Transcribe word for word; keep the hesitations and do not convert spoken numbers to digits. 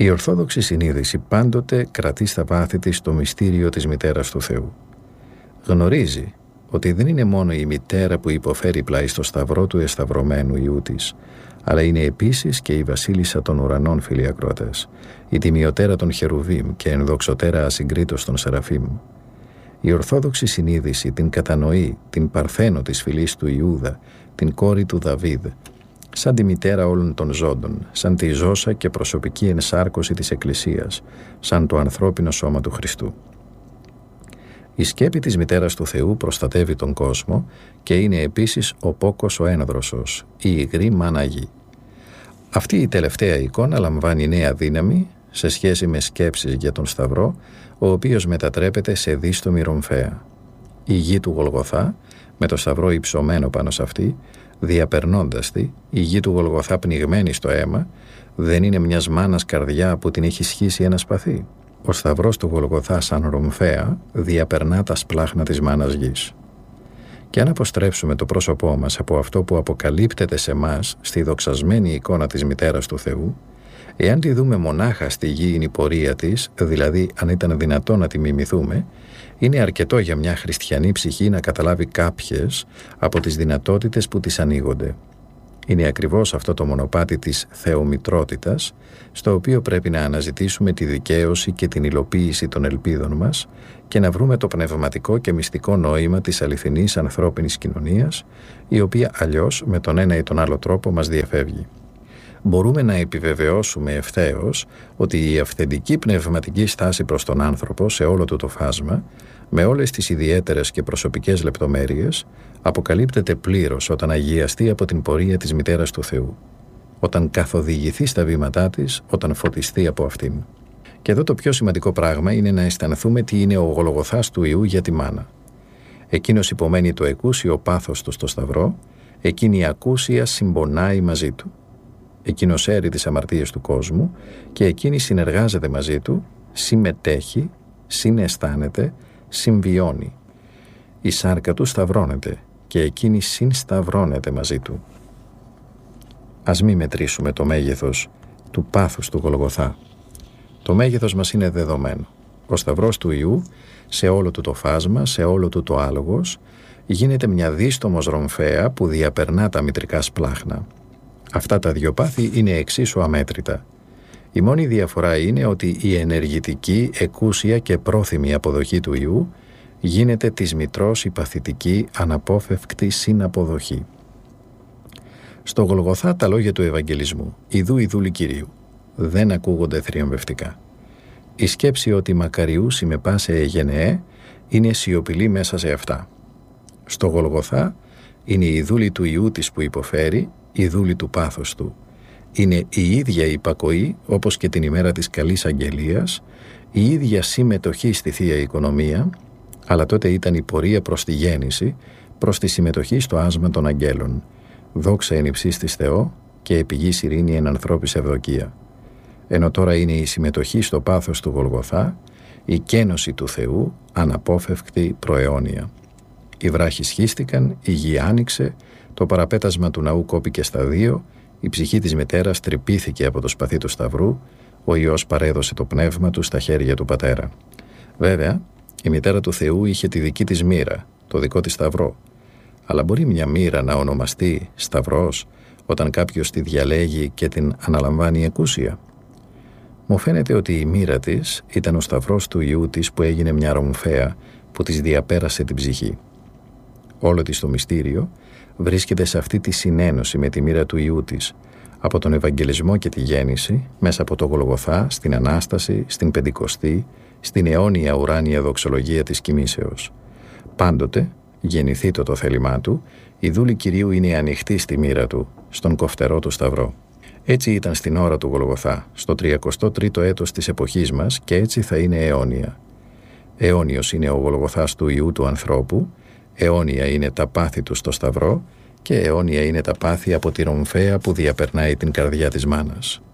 Η Ορθόδοξη συνείδηση πάντοτε κρατεί στα βάθη της το μυστήριο της μητέρας του Θεού. Γνωρίζει ότι δεν είναι μόνο η μητέρα που υποφέρει πλάι στο σταυρό του εσταυρωμένου Υιού της, αλλά είναι επίσης και η βασίλισσα των ουρανών, φίλοι ακροατές, η τιμιωτέρα των Χερουβίμ και ενδοξωτέρα ασυγκρίτως των Σεραφείμ. Η Ορθόδοξη συνείδηση την κατανοεί, την Παρθένο της φυλής του Ιούδα, την κόρη του Δαβίδ, σαν τη μητέρα όλων των ζώντων, σαν τη ζώσα και προσωπική ενσάρκωση της Εκκλησίας, σαν το ανθρώπινο σώμα του Χριστού. Η σκέπη της μητέρας του Θεού προστατεύει τον κόσμο και είναι επίσης ο πόκος ο ένδροσος, η υγρή μάνα γη. Αυτή η τελευταία εικόνα λαμβάνει νέα δύναμη σε σχέση με σκέψεις για τον Σταυρό, ο οποίος μετατρέπεται σε δίστομη ρομφαία. Η γη του Γολγοθά, με το Σταυρό υψωμένο πάνω σε αυτή, διαπερνώντας τη, η γη του Γολγοθά πνιγμένη στο αίμα, δεν είναι μιας μάνας καρδιά που την έχει σχίσει ένα σπαθί. Ο Σταυρός του Γολγοθά σαν ρομφαία διαπερνά τα σπλάχνα της μάνας γης. Και αν αποστρέψουμε το πρόσωπό μας από αυτό που αποκαλύπτεται σε μας στη δοξασμένη εικόνα της μητέρας του Θεού, εάν τη δούμε μονάχα στη γήινη πορεία της, δηλαδή αν ήταν δυνατό να τη μιμηθούμε, είναι αρκετό για μια χριστιανή ψυχή να καταλάβει κάποιες από τις δυνατότητες που της ανοίγονται. Είναι ακριβώς αυτό το μονοπάτι της θεομητρότητας, στο οποίο πρέπει να αναζητήσουμε τη δικαίωση και την υλοποίηση των ελπίδων μας και να βρούμε το πνευματικό και μυστικό νόημα της αληθινής ανθρώπινης κοινωνίας, η οποία αλλιώς με τον ένα ή τον άλλο τρόπο μας διαφεύγει. Μπορούμε να επιβεβαιώσουμε ευθέως ότι η αυθεντική πνευματική στάση προς τον άνθρωπο σε όλο του το φάσμα, με όλες τις ιδιαίτερες και προσωπικές λεπτομέρειες, αποκαλύπτεται πλήρως όταν αγιαστεί από την πορεία της μητέρας του Θεού, όταν καθοδηγηθεί στα βήματά της, όταν φωτιστεί από αυτήν. Και εδώ το πιο σημαντικό πράγμα είναι να αισθανθούμε τι είναι ο Γολγοθάς του Υιού για τη μάνα. Εκείνος υπομένει το εκούσιο πάθος του στο Σταυρό, εκείνη η ακούσια συμπονάει μαζί του. Εκείνος έρει τις αμαρτίες του κόσμου και εκείνη συνεργάζεται μαζί του, συμμετέχει, συναισθάνεται, συμβιώνει. Η σάρκα του σταυρώνεται και εκείνη συνσταυρώνεται μαζί του. Ας μη μετρήσουμε το μέγεθος του πάθους του Γολγοθά. Το μέγεθος μας είναι δεδομένο. Ο Σταυρός του Υιού, σε όλο του το φάσμα, σε όλο του το άλογος, γίνεται μια δίστομος ρομφαία που διαπερνά τα μητρικά σπλάχνα. Αυτά τα δυο πάθη είναι εξίσου αμέτρητα. Η μόνη διαφορά είναι ότι η ενεργητική, εκούσια και πρόθυμη αποδοχή του Υιού γίνεται της μητρός η παθητική, αναπόφευκτη συναποδοχή. Στο Γολγοθά τα λόγια του Ευαγγελισμού «Ιδού η δούλη Κυρίου» δεν ακούγονται θριαμβευτικά. Η σκέψη ότι «μακαριούσι με πάσε γενεέ» είναι σιωπηλή μέσα σε αυτά. Στο Γολγοθά είναι η δούλη του Υιού της που υποφέρει, η δούλη του πάθους του. Είναι η ίδια υπακοή, όπως και την ημέρα της Καλής Αγγελίας, η ίδια συμμετοχή στη Θεία Οικονομία, αλλά τότε ήταν η πορεία προς τη γέννηση, προς τη συμμετοχή στο άσμα των αγγέλων. Δόξα εν υψίστοις Θεό και επί γης ειρήνη εν ανθρώπης ευδοκία. Ενώ τώρα είναι η συμμετοχή στο πάθος του Γολγοθά, η κένωση του Θεού, αναπόφευκτη προαιώνια. Οι βράχοι σχίστηκαν, η γη άνοιξε, το παραπέτασμα του ναού κόπηκε στα δύο, η ψυχή της μητέρας τρυπήθηκε από το σπαθί του Σταυρού, ο Υιός παρέδωσε το πνεύμα του στα χέρια του Πατέρα. Βέβαια, η μητέρα του Θεού είχε τη δική της μοίρα, το δικό της Σταυρό. Αλλά μπορεί μια μοίρα να ονομαστεί Σταυρός όταν κάποιος τη διαλέγει και την αναλαμβάνει εκούσια? Μου φαίνεται ότι η μοίρα της ήταν ο Σταυρός του Υιού της που έγινε μια ρομφαία που της διαπέρασε την ψυχή. Όλο της το μυστήριο βρίσκεται σε αυτή τη συνένωση με τη μοίρα του Υιού της, από τον Ευαγγελισμό και τη γέννηση, μέσα από το Γολγοθά, στην Ανάσταση, στην Πεντηκοστή, στην αιώνια ουράνια δοξολογία της κοιμήσεως. Πάντοτε, γεννηθήτο το θέλημά του, η δούλη Κυρίου είναι ανοιχτή στη μοίρα του, στον κοφτερό του Σταυρό. Έτσι ήταν στην ώρα του Γολγοθά, στο τριακοστό τρίτο έτος της εποχής μας, και έτσι θα είναι αιώνια. Αιώνιος είναι ο Γολγοθάς του Υιού του ανθρώπου, αιώνια είναι τα πάθη του στο Σταυρό και αιώνια είναι τα πάθη από τη ρομφαία που διαπερνάει την καρδιά της μάνας.